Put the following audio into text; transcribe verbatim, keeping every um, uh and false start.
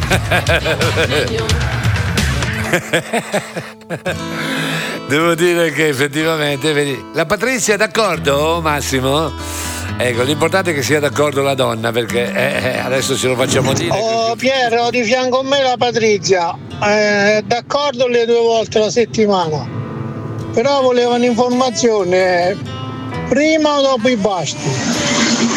Devo dire che effettivamente, vedi, la Patrizia è d'accordo, Massimo? Ecco, l'importante è che sia d'accordo la donna, perché eh, eh, adesso ce lo facciamo dire. Oh Piero, di fianco a me la Patrizia, è d'accordo le due volte alla settimana, però voleva un'informazione, prima o dopo i pasti?